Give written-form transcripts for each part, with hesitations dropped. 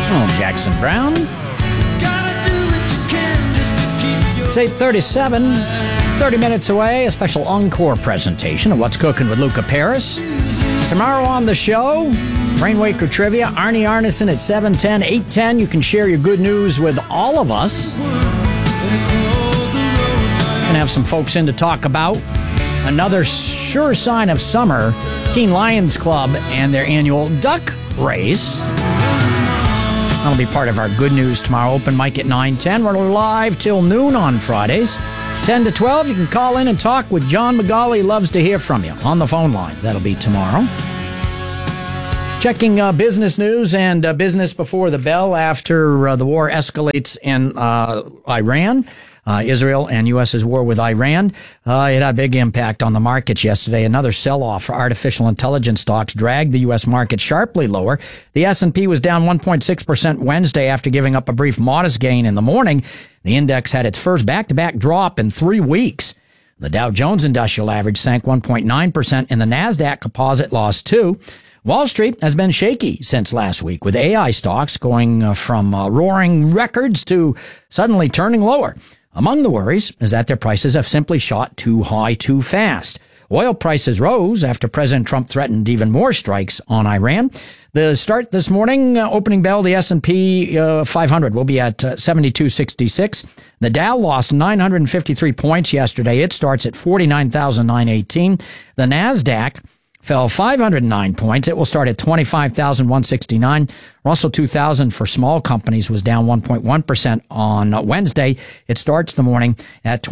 Oh, Jackson Brown. It's 8:37, 30 minutes away, a special encore presentation of What's Cooking with Luca Paris. Tomorrow on the show, Brainwaker Trivia, Arnie Arneson at 7:10, 8:10. You can share your good news with all of us. Going to have some folks in to talk about another sure sign of summer, Keene Lions Club and their annual duck race. That'll be part of our good news tomorrow. Open mic at 9:10. We're live till noon on Fridays. 10 to 12, you can call in and talk with John McGauley. He loves to hear from you on the phone lines. That'll be tomorrow. Checking business news and business before the bell after the war escalates in Iran. Israel and U.S.'s war with Iran. It had a big impact on the markets yesterday. Another sell-off for artificial intelligence stocks dragged the U.S. market sharply lower. The S&P was down 1.6% Wednesday after giving up a brief modest gain in the morning. The index had its first back-to-back drop in 3 weeks. The Dow Jones Industrial Average sank 1.9% and the NASDAQ Composite lost 2%. Wall Street has been shaky since last week, with AI stocks going from roaring records to suddenly turning lower. Among the worries is that their prices have simply shot too high too fast. Oil prices rose after President Trump threatened even more strikes on Iran. The start this morning, opening bell, the S&P 500 will be at 72.66. The Dow lost 953 points yesterday. It starts at 49,918. The NASDAQ fell 509 points. It will start at 25,169. Russell 2000 for small companies was down 1.1% on Wednesday. It starts the morning at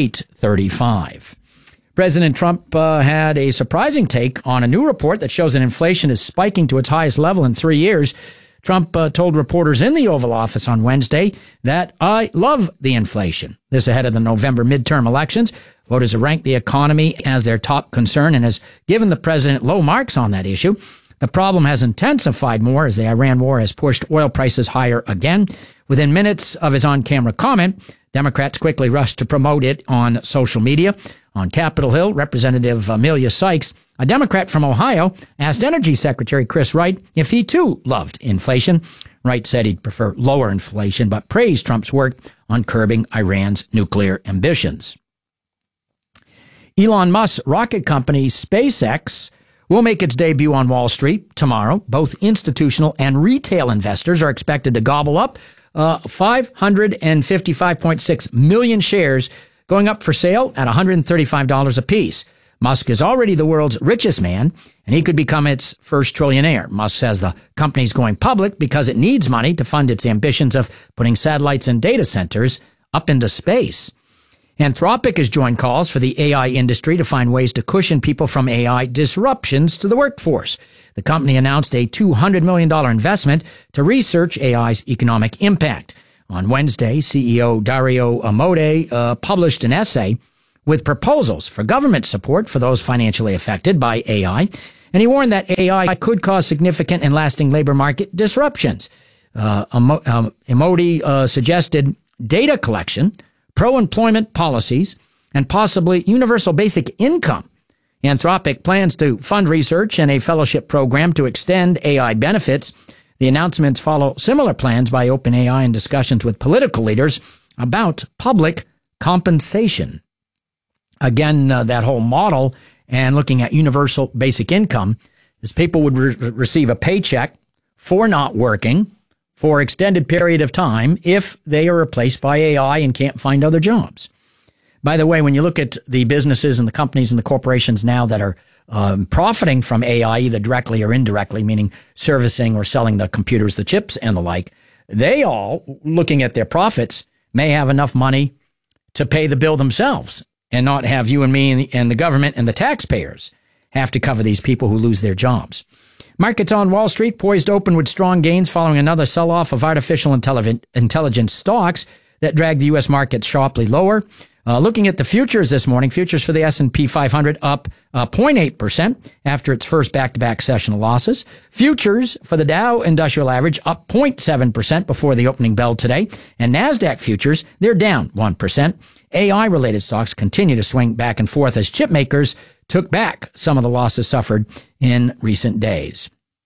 2835. President Trump had a surprising take on a new report that shows that inflation is spiking to its highest level in 3 years. Trump told reporters in the Oval Office on Wednesday that I love the inflation. This ahead of the November midterm elections. Voters have ranked the economy as their top concern and has given the president low marks on that issue. The problem has intensified more as the Iran war has pushed oil prices higher again. Within minutes of his on-camera comment, Democrats quickly rushed to promote it on social media. On Capitol Hill, Representative Amelia Sykes, a Democrat from Ohio, asked Energy Secretary Chris Wright if he too loved inflation. Wright said he'd prefer lower inflation, but praised Trump's work on curbing Iran's nuclear ambitions. Elon Musk's rocket company SpaceX will make its debut on Wall Street tomorrow. Both institutional and retail investors are expected to gobble up 555.6 million shares, going up for sale at $135 apiece. Musk is already the world's richest man, and he could become its first trillionaire. Musk says the company's going public because it needs money to fund its ambitions of putting satellites and data centers up into space. Anthropic has joined calls for the AI industry to find ways to cushion people from AI disruptions to the workforce. The company announced a $200 million investment to research AI's economic impact. On Wednesday, CEO Dario Amodei published an essay with proposals for government support for those financially affected by AI, and he warned that AI could cause significant and lasting labor market disruptions. Amodei suggested data collection, pro-employment policies, and possibly universal basic income. Anthropic plans to fund research and a fellowship program to extend AI benefits. The announcements follow similar plans by OpenAI in discussions with political leaders about public compensation. Again, that whole model and looking at universal basic income is people would receive a paycheck for not working for extended period of time if they are replaced by AI and can't find other jobs. By the way, when you look at the businesses and the companies and the corporations now that are profiting from AI, either directly or indirectly, meaning servicing or selling the computers, the chips and the like, they all, looking at their profits, may have enough money to pay the bill themselves and not have you and me and the government and the taxpayers have to cover these people who lose their jobs. Markets on Wall Street poised to open with strong gains following another sell-off of artificial intelligence stocks that dragged the U.S. market sharply lower. Looking at the futures this morning, futures for the S&P 500 up 0.8% after its first back-to-back session of losses. Futures for the Dow Industrial Average up 0.7% before the opening bell today. And NASDAQ futures, they're down 1%. AI-related stocks continue to swing back and forth as chip makers took back some of the losses suffered in recent days.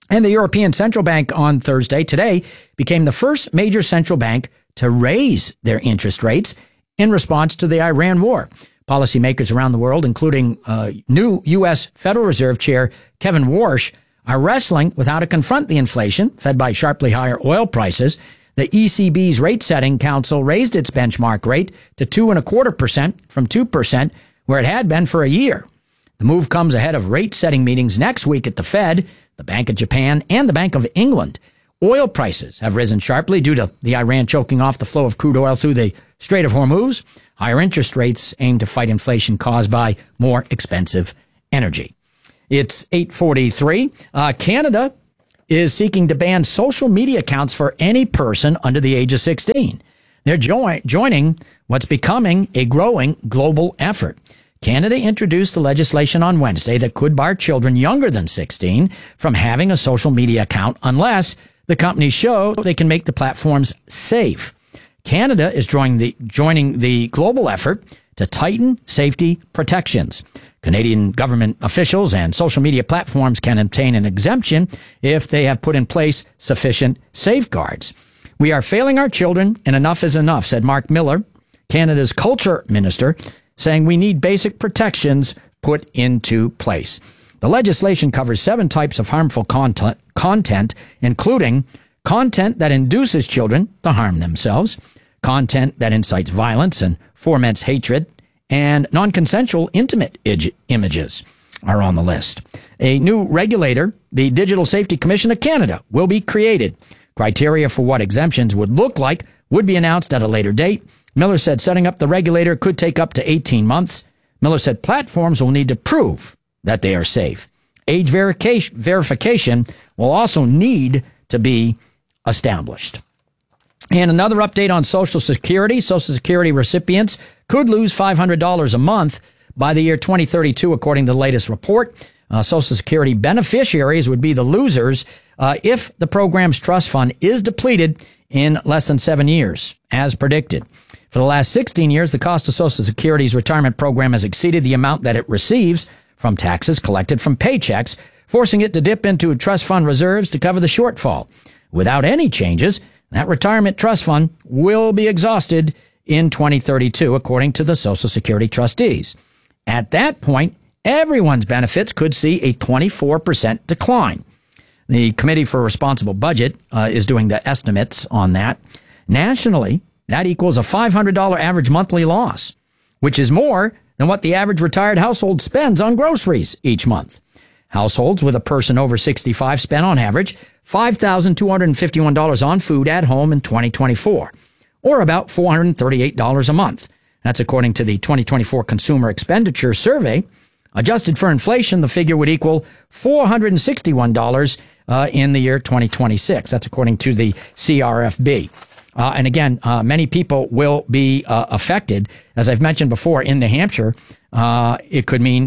And the European Central Bank on Thursday, today, became the first major central bank to raise their interest rates in response to the Iran war. Policymakers around the world, including new U.S. Federal Reserve Chair Kevin Warsh, are wrestling with how to confront the inflation fed by sharply higher oil prices. The ECB's rate-setting council raised its benchmark rate to 2.25% from 2%, where it had been for a year. The move comes ahead of rate-setting meetings next week at the Fed, the Bank of Japan, and the Bank of England. Oil prices have risen sharply due to the Iran choking off the flow of crude oil through the Strait of Hormuz. Higher interest rates aim to fight inflation caused by more expensive energy. It's 8:43. Canada is seeking to ban social media accounts for any person under the age of 16. They're joining what's becoming a growing global effort. Canada introduced the legislation on Wednesday that could bar children younger than 16 from having a social media account unless the companies show they can make the platforms safe. Canada is joining the global effort to tighten safety protections. Canadian government officials and social media platforms can obtain an exemption if they have put in place sufficient safeguards. We are failing our children, and enough is enough, said Mark Miller, Canada's culture minister, saying we need basic protections put into place. The legislation covers 7 types of harmful content, including content that induces children to harm themselves, content that incites violence and foments hatred, and non-consensual intimate images are on the list. A new regulator, the Digital Safety Commission of Canada, will be created. Criteria for what exemptions would look like would be announced at a later date. Miller said setting up the regulator could take up to 18 months. Miller said platforms will need to prove that they are safe. Age verification will also need to be established. And another update on Social Security. Social Security recipients could lose $500 a month by the year 2032, according to the latest report. Social Security beneficiaries would be the losers if the program's trust fund is depleted in less than 7 years, as predicted. For the last 16 years, the cost of Social Security's retirement program has exceeded the amount that it receives from taxes collected from paychecks, forcing it to dip into trust fund reserves to cover the shortfall. Without any changes, that retirement trust fund will be exhausted in 2032, according to the Social Security trustees. At that point, everyone's benefits could see a 24% decline. The Committee for Responsible Budget is doing the estimates on that. Nationally, that equals a $500 average monthly loss, which is more than what the average retired household spends on groceries each month. Households with a person over 65 spent on average $5,251 on food at home in 2024, or about $438 a month. That's according to the 2024 Consumer Expenditure Survey. Adjusted for inflation, the figure would equal $461 in the year 2026. That's according to the CRFB. And again, many people will be affected. As I've mentioned before, in New Hampshire, it could mean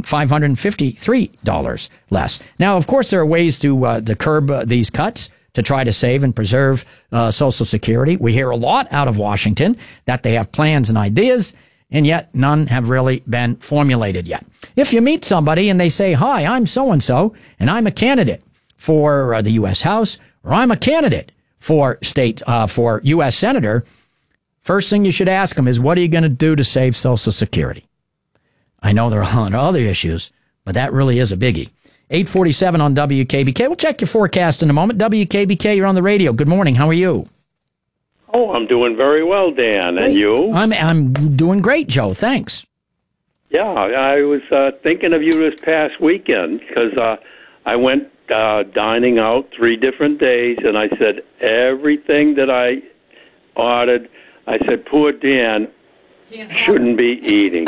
$553 less. Now, of course, there are ways to curb these cuts to try to save and preserve Social Security. We hear a lot out of Washington that they have plans and ideas, and yet none have really been formulated yet. If you meet somebody and they say, "Hi, I'm so-and-so, and I'm a candidate for the U.S. House, or I'm a candidate for for U.S. Senator," first thing you should ask them is, what are you going to do to save Social Security? I know there are a lot of other issues, but that really is a biggie. 8:47 on WKBK. We'll check your forecast in a moment. WKBK, you're on the radio. Good morning. How are you? Oh, I'm doing very well, Dan. And you? I'm doing great, Joe. Thanks. Yeah, I was thinking of you this past weekend because I went dining out 3 different days, and I said everything that I ordered, I said, poor Dan shouldn't be eating.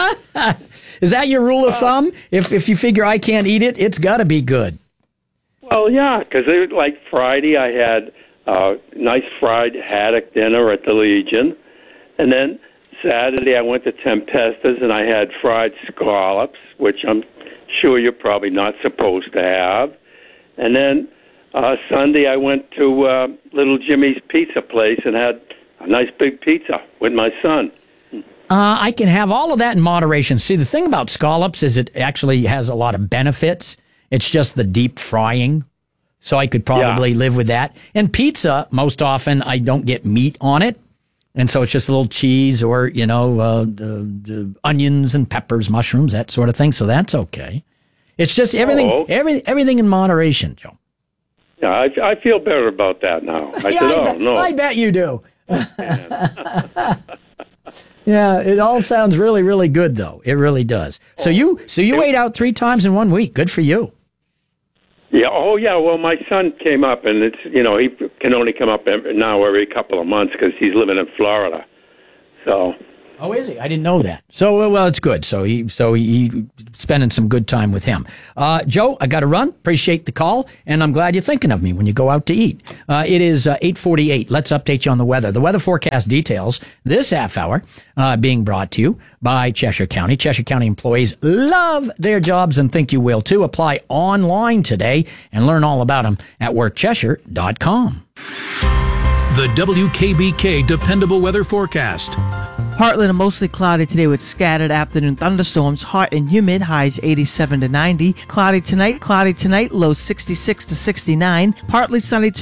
Is that your rule of thumb? If you figure I can't eat it, it's got to be good. Well, yeah, because like Friday I had a nice fried haddock dinner at the Legion, and then Saturday I went to Tempesta's and I had fried scallops, which I'm sure you're probably not supposed to have. And then Sunday I went to Little Jimmy's Pizza Place and had a nice big pizza with my son. I can have all of that in moderation. See, the thing about scallops is it actually has a lot of benefits. It's just the deep frying So I could probably live with that. And pizza, most often I don't get meat on it. And so it's just a little cheese or, the onions and peppers, mushrooms, that sort of thing. So that's okay. It's just everything in moderation, Joe. Yeah, I feel better about that now. I bet you do. Yeah, it all sounds really, really good, though. It really does. So you ate out 3 times in 1 week. Good for you. Yeah. Oh, yeah. Well, my son came up, and it's he can only come up now every couple of months because he's living in Florida. So. Oh, is he? I didn't know that. So, well, it's good. So he spending some good time with him. Joe, I got to run. Appreciate the call, and I'm glad you're thinking of me when you go out to eat. It is 8:48. Let's update you on the weather. The weather forecast details this half hour being brought to you by Cheshire County. Cheshire County employees love their jobs and think you will too. Apply online today and learn all about them at workcheshire.com. The WKBK Dependable Weather Forecast. Partly to mostly cloudy today with scattered afternoon thunderstorms. Hot and humid, highs 87 to 90. Cloudy tonight, low 66 to 69. Partly sunny